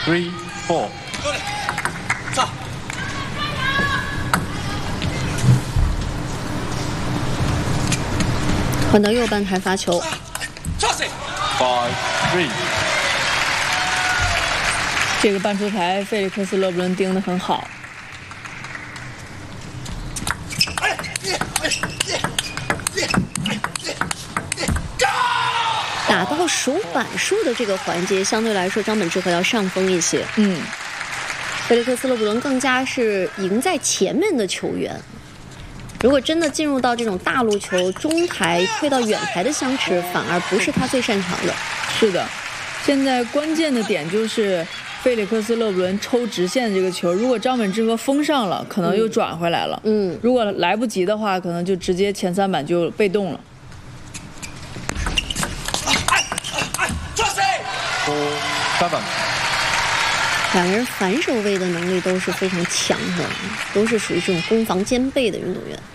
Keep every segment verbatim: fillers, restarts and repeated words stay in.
three, four. 走。 换到右半台发球。 Five, three. 这个半出台，费利克斯·勒布伦盯得很好。 打到数板数的这个环节，相对来说张本智和要上风一些。 嗯， 菲利克斯·勒布伦更加是赢在前面的球员。如果真的进入到这种大路球，中台推到远台的相持，反而不是他最擅长的。 是的，现在关键的点就是菲利克斯·勒布伦抽直线这个球，如果张本智和封上了，可能又转回来了。 嗯， 如果来不及的话，可能就直接前三板就被动了。 Seven. 两人反手位的能力都是非常强的，都是属于这种攻防兼备的运动员。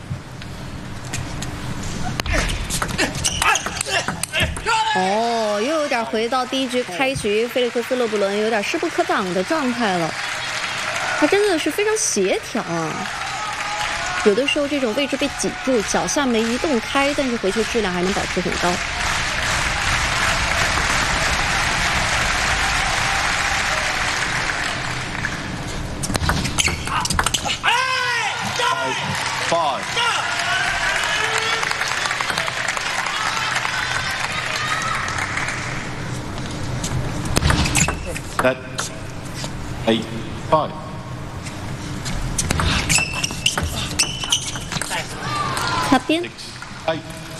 哦，又有点回到第一局开局，菲利克斯·勒布伦有点势不可挡的状态了。他真的是非常协调啊，有的时候这种位置被挤住，脚下没移动开，但是回球质量还能保持很高。 Five. That eight five. 擦边。 Eight.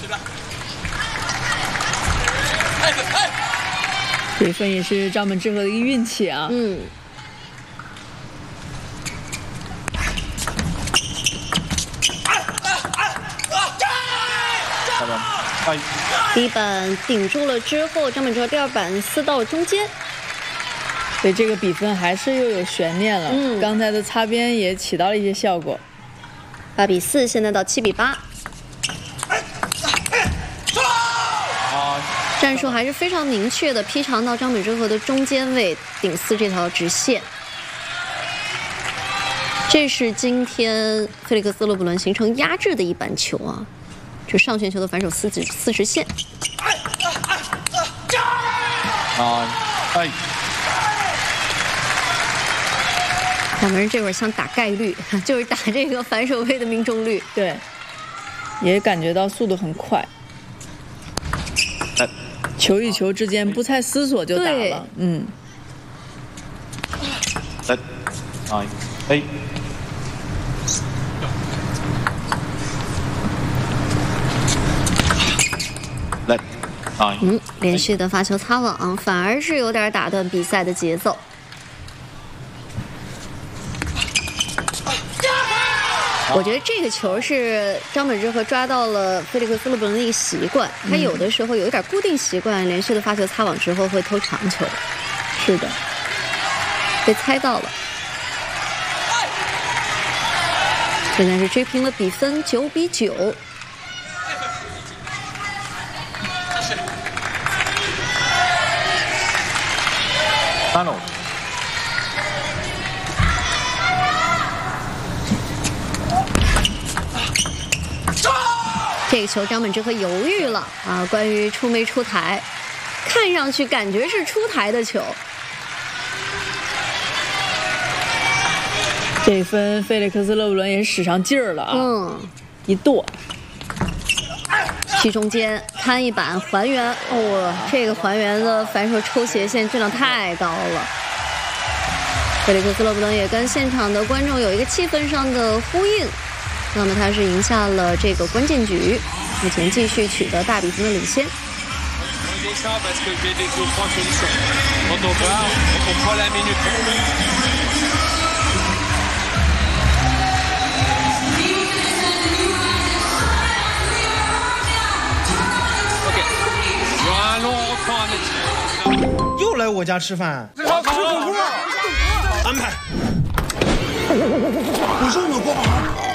这分也是张本智和的一个运气啊。 嗯。第一板顶住了之后，张本智和第二板撕到了中间， 所以这个比分还是又有悬念了。嗯，刚才的擦边也起到了一些效果。 八比四，现在到七比八。战术还是非常明确的，劈长到张本智和的中间位，顶撕这条直线。这是今天菲利克斯·勒布伦形成压制的一板球啊。就上旋球的反手四直四直线。两个人这会儿像打概率，就是打这个反手位的命中率。 对，也感觉到速度很快，球与球之间不太思索就打了。嗯。 Nine, eight. 嗯，连续的发球擦网，反而是有点打断比赛的节奏。我觉得这个球是张本智和抓到了菲利克斯·勒布伦的一个习惯，他有的时候有一点固定习惯，连续的发球擦网之后会投长球。 是的， 被猜到了。现在是追平了比分，九比九。 Panel. 这个球张本智和犹豫了啊，关于出没出台，看上去感觉是出台的球。 这分菲利克斯·勒布伦也使上劲儿了啊， 嗯， 一跺。 去中间看一板还原，哦，这个还原的反手抽斜线质量太高了。菲利克斯·勒布伦也跟现场的观众有一个气氛上的呼应，那么他是赢下了这个关键局，目前继续取得大比分的领先。 又来我家吃饭，吃火锅，安排。不是我锅好。